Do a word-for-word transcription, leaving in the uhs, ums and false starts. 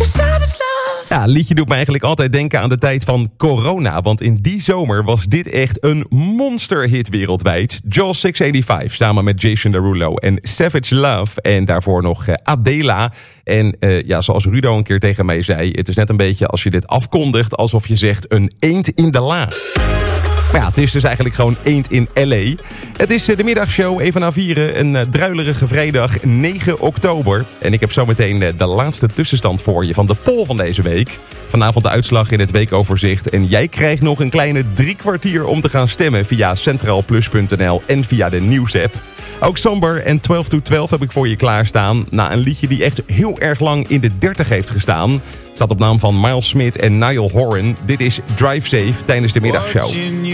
Ja, een liedje doet me eigenlijk altijd denken aan de tijd van corona. Want in die zomer was dit echt een monsterhit wereldwijd. Jaws zeshonderdvijfennegentig samen met Jason Derulo en Savage Love. En daarvoor nog uh, Adela. En uh, ja, zoals Rudo een keer tegen mij zei, het is net een beetje als je dit afkondigt alsof je zegt een eend in de la. Maar ja, het is dus eigenlijk gewoon eend in L A. Het is de middagshow, even na vieren, een uh, druilerige vrijdag negen oktober. En ik heb zometeen uh, de laatste tussenstand voor je van de poll van deze week. Vanavond de uitslag in het weekoverzicht. En jij krijgt nog een kleine drie kwartier om te gaan stemmen via centraalplus punt n l en via de nieuwsapp. Ook Somber en twaalf to twaalf heb ik voor je klaarstaan. Na een liedje die echt heel erg lang in de dertig heeft gestaan. Staat op naam van Miles Smith en Niall Horan. Dit is Drive Safe tijdens de middagshow.